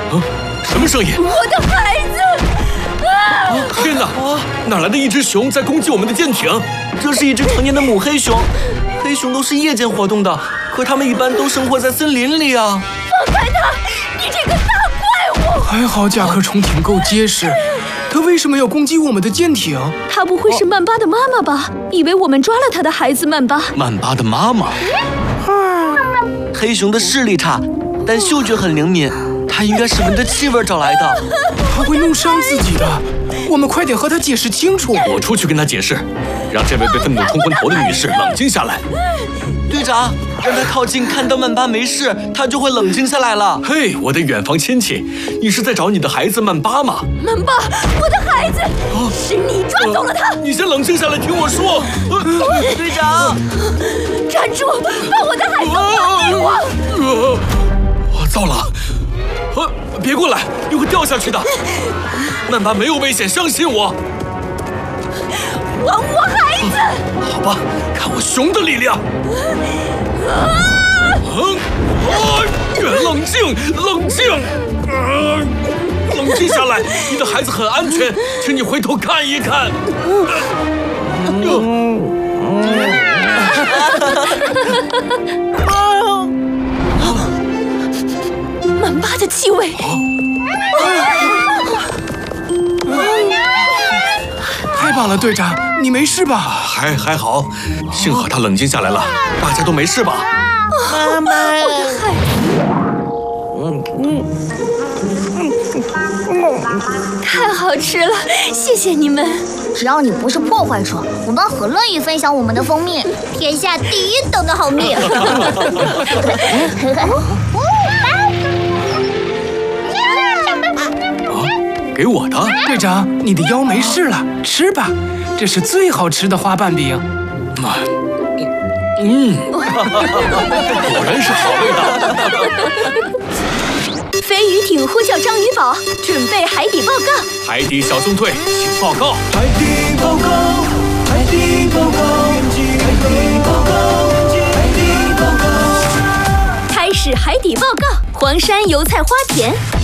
什么声音？ 我的孩子！ 天哪！哪来的一只熊在攻击我们的舰艇？ 这是一只成年的母黑熊。黑熊都是夜间活动的，可它们一般都生活在森林里啊。 放开它！你这个大怪物！ 还好甲壳虫挺够结实，它为什么要攻击我们的舰艇？ 它不会是曼巴的妈妈吧？以为我们抓了他的孩子曼巴。 曼巴的妈妈。黑熊的视力差，但嗅觉很灵敏，它应该是闻着气味找来的。 它会弄伤自己的，我们快点和它解释清楚。 我出去跟他解释，让这位被愤怒冲昏头的女士冷静下来。 队长，让他靠近，看到曼巴没事，他就会冷静下来了。 嘿，我的远房亲戚，你是在找你的孩子曼巴吗？ 曼巴，我的孩子，是你抓走了他！ 你先冷静下来，听我说。 队长， 站住！把我的孩子还给我！ 糟了！别过来，你会掉下去的。曼巴没有危险，相信我。 还我孩子！ 好吧，看我熊的力量。冷静，冷静，冷静下来。你的孩子很安全，请你回头看一看。 曼巴的气味。 太棒了，队长，你没事吧？ 还好，幸好他冷静下来了。大家都没事吧？ 妈妈， 太好吃了，谢谢你们。 只要你不是破坏者，我们很乐意分享我们的蜂蜜，天下第一等的好蜜。 给我的。 队长，你的腰没事了，吃吧，这是最好吃的花瓣饼。 果然是好味道。 飞鱼艇呼叫章鱼堡，准备海底报告。 海底小纵队，请报告。 海底报告，海底报告，海底报告，海底报告。 开始海底报告。黄山油菜花田。